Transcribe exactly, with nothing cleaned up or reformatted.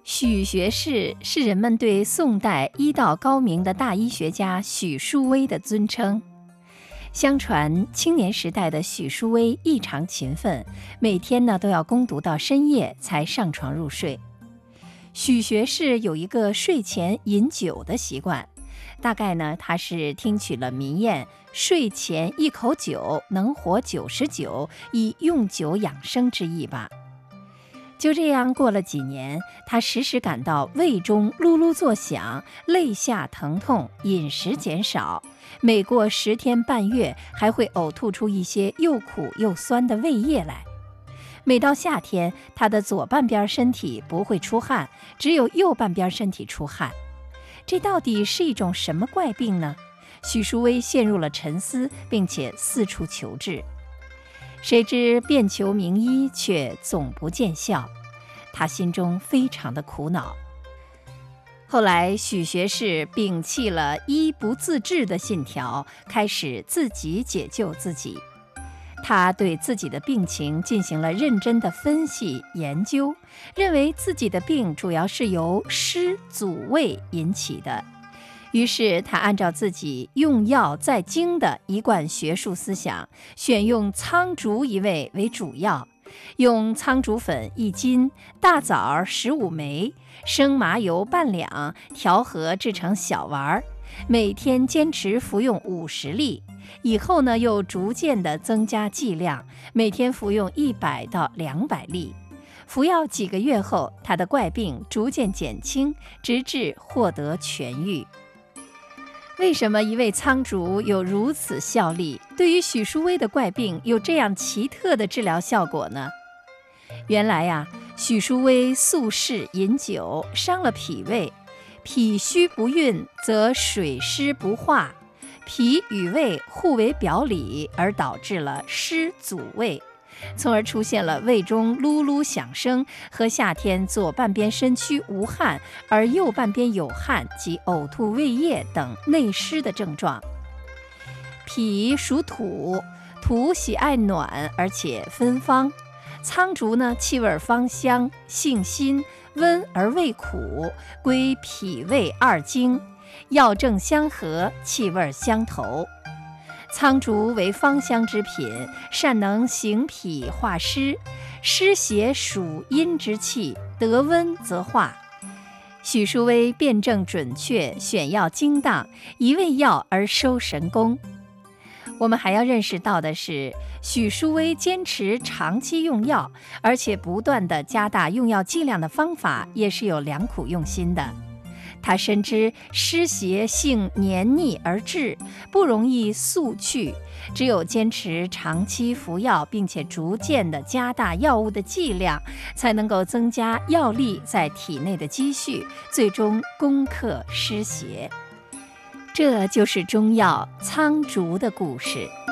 许学士是人们对宋代医道高明的大医学家许淑薇的尊称。相传青年时代的许淑薇异常勤奋，每天呢都要攻读到深夜才上床入睡。许学士有一个睡前饮酒的习惯，大概呢他是听取了民谚睡前一口酒能活九十九，以用酒养生之意吧。就这样过了几年，他时时感到胃中噜噜作响，肋下疼痛，饮食减少，每过十天半月还会呕吐出一些又苦又酸的胃液来。每到夏天，他的左半边身体不会出汗，只有右半边身体出汗。这到底是一种什么怪病呢？许淑薇陷入了沉思，并且四处求治。谁知遍求名医，却总不见效，他心中非常的苦恼。后来许学士摒弃了医不自治的信条，开始自己解救自己。他对自己的病情进行了认真的分析研究，认为自己的病主要是由湿阻胃引起的。于是他按照自己用药在精的一贯学术思想，选用苍竹一味为主要，用苍竹粉一斤，大枣十五枚，生麻油半两，调和制成小丸，每天坚持服用五十粒。以后呢，又逐渐的增加剂量，每天服用一百到两百粒。服药几个月后，他的怪病逐渐减轻，直至获得痊愈。为什么一味苍竹有如此效力，对于许淑薇的怪病有这样奇特的治疗效果呢？原来呀、啊，许淑薇素嗜饮酒，伤了脾胃，脾虚不运，则水湿不化，脾与胃互为表里，而导致了湿阻胃，从而出现了胃中噜噜响声和夏天左半边身躯无汗而右半边有汗及呕吐胃液等内湿的症状。脾属土，土喜爱暖而且芬芳，苍竹呢气味芳香，性辛，温而味苦，归脾胃二经，药正相合，气味相投。苍竹为芳香之品，善能行脾化湿，湿邪属阴之气，得温则化。许淑薇辨证准确，选药精当，一味药而收神功。我们还要认识到的是，许淑薇坚持长期用药，而且不断地加大用药剂量的方法，也是有良苦用心的。他深知湿邪性黏腻而滞，不容易速去，只有坚持长期服药，并且逐渐地加大药物的剂量，才能够增加药力在体内的积蓄，最终攻克湿邪。这就是中药苍竹的故事。